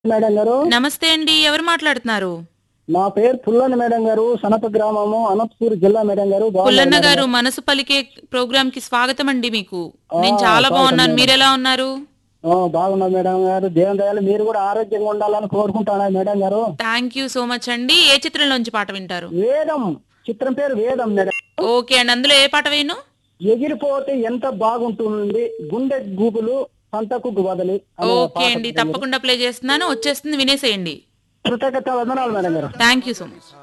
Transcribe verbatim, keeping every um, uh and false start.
Madam గారు. నమస్తే అండి. ఎవరు మాట్లాడుతున్నారు? నా పేరు పుల్లన్న మేడం గారు. సనప గ్రామము అనంతపూర్ జిల్లా మేడం గారు. బాగున్నారు పుల్లన్న మేడం గారు, గారు? మనసు పలికే ప్రోగ్రామ్ కి స్వాగతం అండి మీకు. ఆ నేను చాలా స్వాగతం బాగున్నాను. మేడం. మీరెలా ఉన్నారు? ఆ బాగున్నారు మేడం గారు. దేవుని దయవల్ల మీరు కూడా ఆరోగ్యంగా ఉండాలని కోరుకుంటాను మేడం గారు. థ్యాంక్ యూ సో మచ్ అండి. ఏ చిత్రంలోంచి పాట వింటారు? వేదం చిత్రం పేరు వేదం మేడం. ఓకే అండి. అందులో ఏ పాట వేయను? ఎగిరిపోతే ఎంత బాగుంటుంది గుండె గూబులు సంతకు బదలి అనే ఓకే పాట అండి. మేడం గారు. తప్పకుండా ప్లే చేస్తున్నాను. వచ్చేస్తుంది, వినేసేయండి. కృతజ్ఞత వందనాలు మేడం గారు. Thank you so much.